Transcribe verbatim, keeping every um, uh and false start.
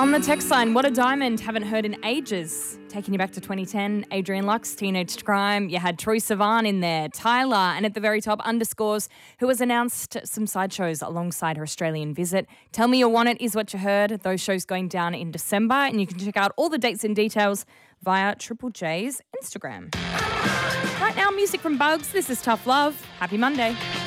On the text line, what a diamond, haven't heard in ages. Taking you back to twenty ten, Adrian Lux, Teenage Crime. You had Troye Sivan in there, Tyler, and at the very top, Underscores, who has announced some sideshows alongside her Australian visit. Tell Me You Want It is what you heard. Those shows going down in December, and you can check out all the dates and details via Triple J's Instagram. Right now, music from Bugs. This is Tough Love. Happy Monday.